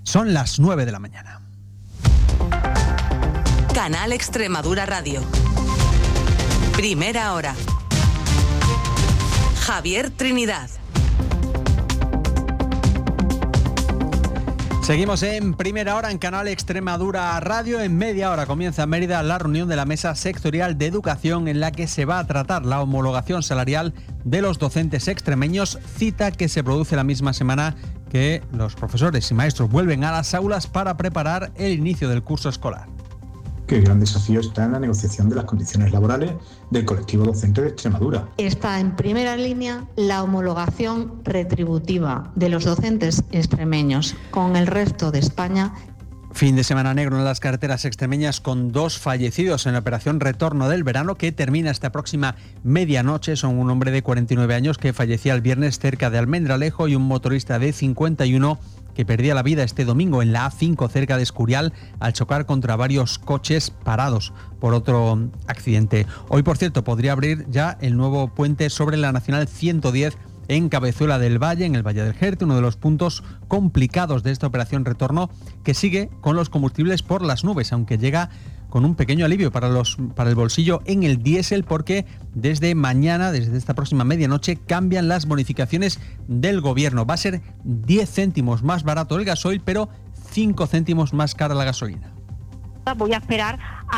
Son las 9 de la mañana. Canal Extremadura Radio. Primera hora. Javier Trinidad. Seguimos en Primera Hora en Canal Extremadura Radio. En media hora comienza en Mérida la reunión de la Mesa Sectorial de Educación en la que se va a tratar la homologación salarial de los docentes extremeños, cita que se produce la misma semana que los profesores y maestros vuelven a las aulas para preparar el inicio del curso escolar. Que el gran desafío está en la negociación de las condiciones laborales del colectivo docente de Extremadura. Está en primera línea la homologación retributiva de los docentes extremeños con el resto de España. Fin de semana negro en las carreteras extremeñas con 2 fallecidos en la operación Retorno del Verano que termina esta próxima medianoche. Son un hombre de 49 años que fallecía el viernes cerca de Almendralejo y un motorista de 51 que perdía la vida este domingo en la A5 cerca de Escurial al chocar contra varios coches parados por otro accidente. Hoy, por cierto, podría abrir ya el nuevo puente sobre la Nacional 110 en Cabezuela del Valle, en el Valle del Jerte, uno de los puntos complicados de esta operación Retorno, que sigue con los combustibles por las nubes, aunque llega con un pequeño alivio para el bolsillo en el diésel, porque desde mañana, desde esta próxima medianoche, cambian las bonificaciones del gobierno. Va a ser 10 céntimos más barato el gasoil, pero 5 céntimos más cara la gasolina. Voy a esperar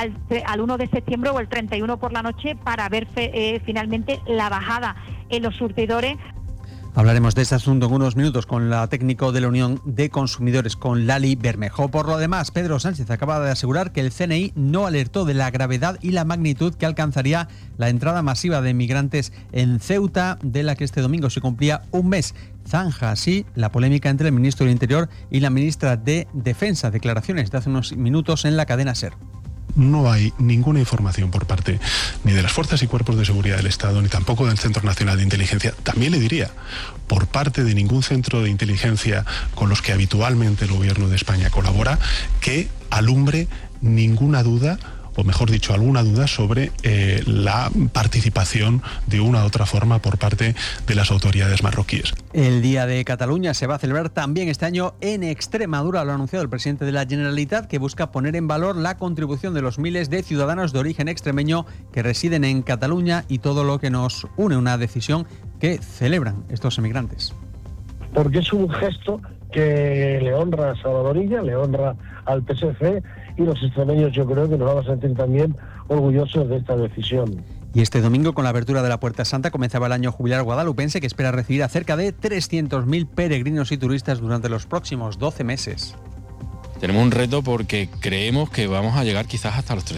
al 1 de septiembre o el 31 por la noche para ver finalmente la bajada en los surtidores. Hablaremos de este asunto en unos minutos con la técnico de la Unión de Consumidores, con Lali Bermejo. Por lo demás, Pedro Sánchez acaba de asegurar que el CNI no alertó de la gravedad y la magnitud que alcanzaría la entrada masiva de migrantes en Ceuta, de la que este domingo se cumplía un mes. Zanja así la polémica entre el ministro del Interior y la ministra de Defensa. Declaraciones de hace unos minutos en la cadena SER. No hay ninguna información por parte ni de las fuerzas y cuerpos de seguridad del Estado, ni tampoco del Centro Nacional de Inteligencia. También le diría, por parte de ningún centro de inteligencia con los que habitualmente el Gobierno de España colabora, que alumbre ninguna duda, o mejor dicho, alguna duda sobre la participación de una u otra forma por parte de las autoridades marroquíes. El Día de Cataluña se va a celebrar también este año en Extremadura, lo ha anunciado el presidente de la Generalitat, que busca poner en valor la contribución de los miles de ciudadanos de origen extremeño que residen en Cataluña y todo lo que nos une, una decisión que celebran estos emigrantes. Porque es un gesto que le honra a Salvador Illa, le honra al PSC, y los extremeños yo creo que nos vamos a sentir también orgullosos de esta decisión. Y este domingo, con la apertura de la Puerta Santa, comenzaba el año jubilar guadalupense, que espera recibir a cerca de 300.000 peregrinos y turistas durante los próximos 12 meses. Tenemos un reto porque creemos que vamos a llegar quizás hasta los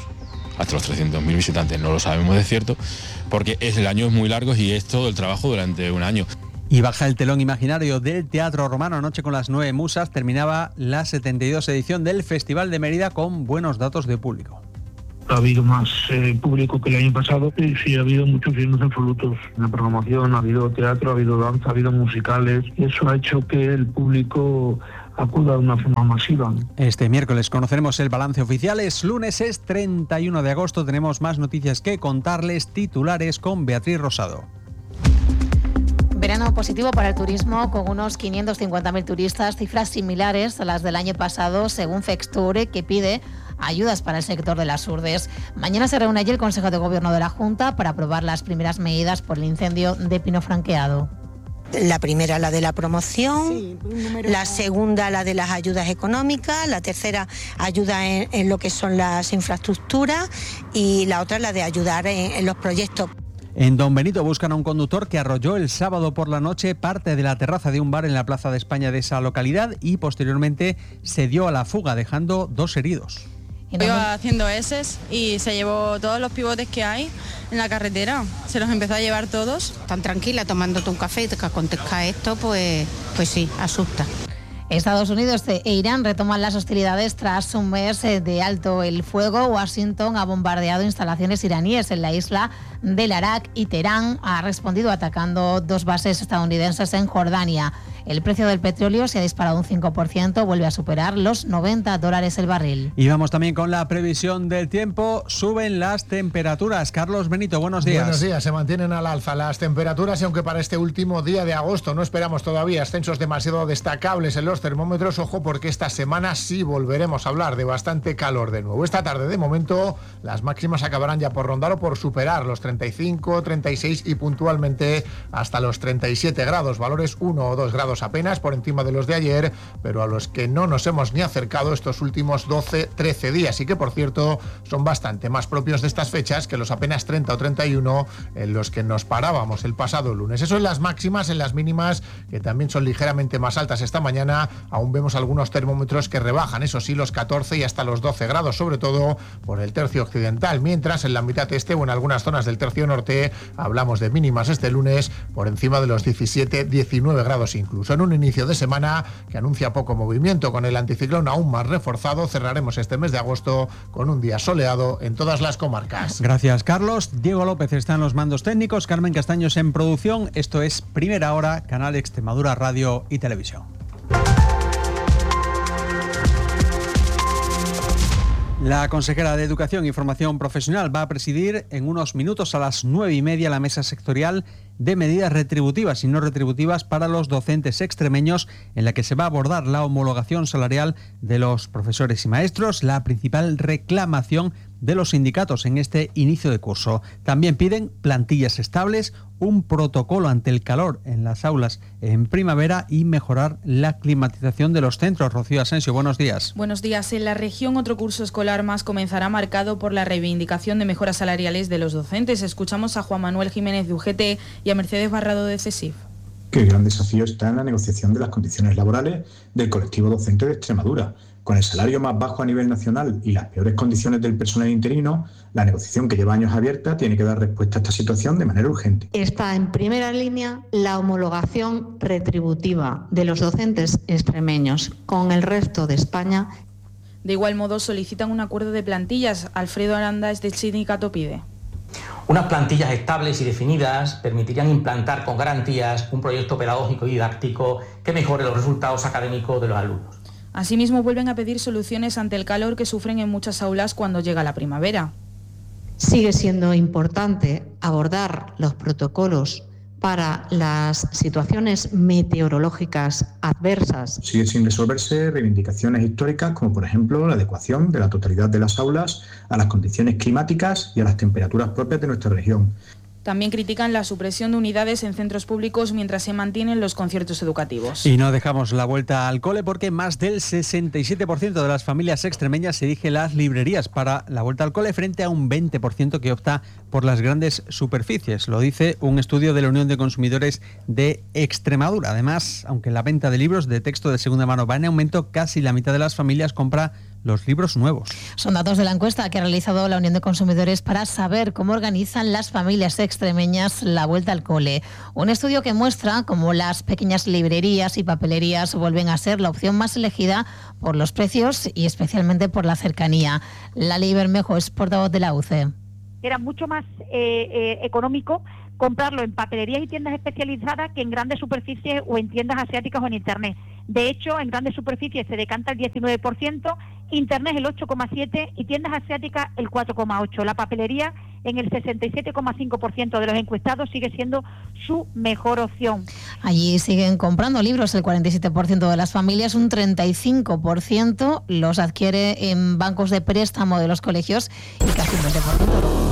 300.000 visitantes. No lo sabemos de cierto, porque el año es muy largo y es todo el trabajo durante un año. Y baja el telón imaginario del Teatro Romano. Anoche con las 9 musas terminaba la 72 edición del Festival de Mérida con buenos datos de público. Ha habido más público que el año pasado y sí, ha habido muchos llenos absolutos en la programación, ha habido teatro, ha habido danza, ha habido musicales, y eso ha hecho que el público acuda de una forma masiva. Este miércoles conoceremos el balance oficial, es lunes, es 31 de agosto, tenemos más noticias que contarles, titulares con Beatriz Rosado. Verano positivo para el turismo con unos 550.000 turistas, cifras similares a las del año pasado, según Fexture, que pide ayudas para el sector de las urdes. Mañana se reúne allí el Consejo de Gobierno de la Junta para aprobar las primeras medidas por el incendio de Pino Franqueado. La primera, la de la promoción, la segunda, la de las ayudas económicas, la tercera, ayuda en lo que son las infraestructuras, y la otra, la de ayudar en los proyectos. En Don Benito buscan a un conductor que arrolló el sábado por la noche parte de la terraza de un bar en la Plaza de España de esa localidad y posteriormente se dio a la fuga, dejando 2 heridos. Iba haciendo eses y se llevó todos los pivotes que hay en la carretera, se los empezó a llevar todos. Tan tranquila tomándote un café y te acontezca esto, pues sí, asusta. Estados Unidos e Irán retoman las hostilidades tras un mes de alto el fuego. Washington ha bombardeado instalaciones iraníes en la isla del Arak y Teherán ha respondido atacando 2 bases estadounidenses en Jordania. El precio del petróleo se ha disparado un 5%, vuelve a superar los $90 el barril. Y vamos también con la previsión del tiempo. Suben las temperaturas. Carlos Benito, buenos días. Buenos días. Se mantienen al alza las temperaturas y aunque para este último día de agosto no esperamos todavía ascensos demasiado destacables en los termómetros, ojo porque esta semana sí volveremos a hablar de bastante calor de nuevo. Esta tarde, de momento, las máximas acabarán ya por rondar o por superar los 35, 36 y puntualmente hasta los 37 grados. Valores 1 o 2 grados apenas por encima de los de ayer, pero a los que no nos hemos ni acercado estos últimos 12, 13 días y que, por cierto, son bastante más propios de estas fechas que los apenas 30 o 31 en los que nos parábamos el pasado lunes. Eso en las máximas. En las mínimas, que también son ligeramente más altas esta mañana, aún vemos algunos termómetros que rebajan, eso sí, los 14 y hasta los 12 grados, sobre todo por el tercio occidental, mientras en la mitad este o en algunas zonas del tercio norte hablamos de mínimas este lunes por encima de los 17, 19 grados incluso. En un inicio de semana que anuncia poco movimiento, con el anticiclón aún más reforzado, cerraremos este mes de agosto con un día soleado en todas las comarcas. Gracias, Carlos. Diego López está en los mandos técnicos, Carmen Castaños en producción. Esto es Primera Hora, Canal Extremadura Radio y Televisión. La consejera de Educación y Formación Profesional va a presidir en unos minutos a las 9:30 la mesa sectorial de medidas retributivas y no retributivas para los docentes extremeños, en la que se va a abordar la homologación salarial de los profesores y maestros, la principal reclamación de los sindicatos en este inicio de curso. También piden plantillas estables, un protocolo ante el calor en las aulas en primavera y mejorar la climatización de los centros. Rocío Asensio, buenos días. Buenos días. En la región, otro curso escolar más comenzará marcado por la reivindicación de mejoras salariales de los docentes. Escuchamos a Juan Manuel Jiménez de UGT y a Mercedes Barrado de CESIF. Que el gran desafío está en la negociación de las condiciones laborales del colectivo docente de Extremadura. Con el salario más bajo a nivel nacional y las peores condiciones del personal interino, la negociación que lleva años abierta tiene que dar respuesta a esta situación de manera urgente. Está en primera línea la homologación retributiva de los docentes extremeños con el resto de España. De igual modo, solicitan un acuerdo de plantillas. Alfredo Aranda es del sindicato PIDE. Unas plantillas estables y definidas permitirían implantar con garantías un proyecto pedagógico y didáctico que mejore los resultados académicos de los alumnos. Asimismo, vuelven a pedir soluciones ante el calor que sufren en muchas aulas cuando llega la primavera. Sigue siendo importante abordar los protocolos para las situaciones meteorológicas adversas. Sigue sin resolverse reivindicaciones históricas como, por ejemplo, la adecuación de la totalidad de las aulas a las condiciones climáticas y a las temperaturas propias de nuestra región. También critican la supresión de unidades en centros públicos mientras se mantienen los conciertos educativos. Y no dejamos la vuelta al cole porque más del 67% de las familias extremeñas se dirige a las librerías para la vuelta al cole frente a un 20% que opta por las grandes superficies. Lo dice un estudio de la Unión de Consumidores de Extremadura. Además, aunque la venta de libros de texto de segunda mano va en aumento, casi la mitad de las familias compra los libros nuevos. Son datos de la encuesta que ha realizado la Unión de Consumidores para saber cómo organizan las familias extremeñas la vuelta al cole. Un estudio que muestra cómo las pequeñas librerías y papelerías vuelven a ser la opción más elegida por los precios y especialmente por la cercanía. Lali Bermejo es portavoz de la UCE. Era mucho más económico comprarlo en papelerías y tiendas especializadas que en grandes superficies o en tiendas asiáticas o en Internet. De hecho, en grandes superficies se decanta el 19%, Internet el 8,7% y tiendas asiáticas el 4,8%. La papelería en el 67,5% de los encuestados sigue siendo su mejor opción. Allí siguen comprando libros el 47% de las familias, un 35% los adquiere en bancos de préstamo de los colegios y casi un 20%.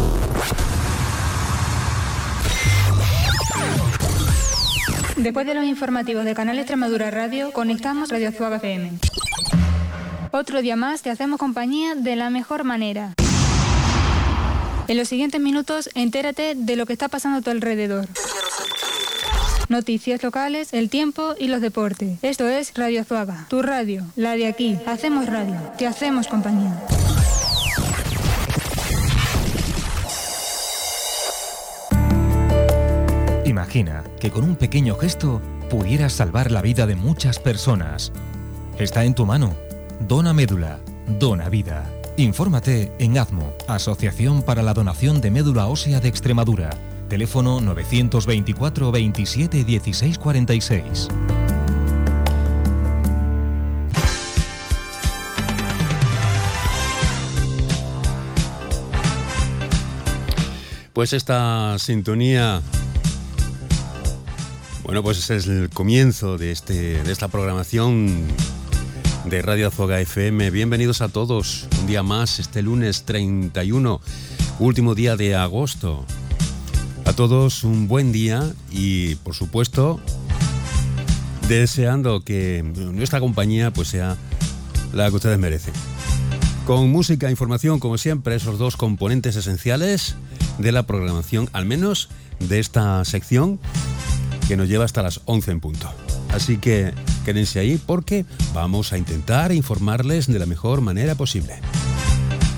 Después de los informativos de Canal Extremadura Radio, conectamos Radio Zuaga FM. Otro día más te hacemos compañía de la mejor manera. En los siguientes minutos, entérate de lo que está pasando a tu alrededor. Noticias locales, el tiempo y los deportes. Esto es Radio Zuaga, tu radio, la de aquí. Hacemos radio, te hacemos compañía. Imagina que con un pequeño gesto pudieras salvar la vida de muchas personas. Está en tu mano. Dona médula, dona vida. Infórmate en ADMO, Asociación para la Donación de Médula Ósea de Extremadura. Teléfono 924 27 16 46. Pues esta sintonía, bueno, pues es el comienzo de esta programación de Radio Azuaga FM. Bienvenidos a todos un día más, este lunes 31, último día de agosto. A todos un buen día y, por supuesto, deseando que nuestra compañía pues sea la que ustedes merecen. Con música e información, como siempre, esos dos componentes esenciales de la programación, al menos de esta sección que nos lleva hasta las 11 en punto. Así que quédense ahí porque vamos a intentar informarles de la mejor manera posible.